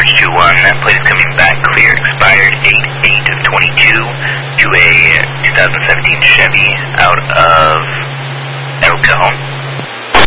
Orange 2-1, that plate is coming back clear, expired 8/8 of 22 to a 2017 Chevy out of El Cajon.